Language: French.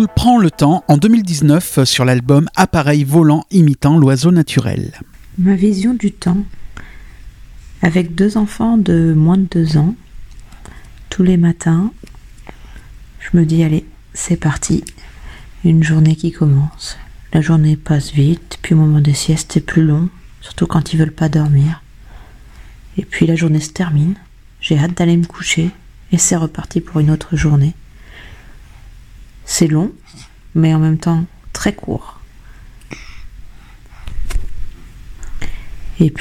Paul prend le temps en 2019 sur l'album Appareil volant imitant l'oiseau naturel. Ma vision du temps, avec 2 enfants de moins de 2 ans, tous les matins, je me dis allez, c'est parti, une journée qui commence. La journée passe vite, puis au moment des siestes c'est plus long, surtout quand ils veulent pas dormir. Et puis la journée se termine, j'ai hâte d'aller me coucher, et c'est reparti pour une autre journée. C'est long, mais en même temps très court.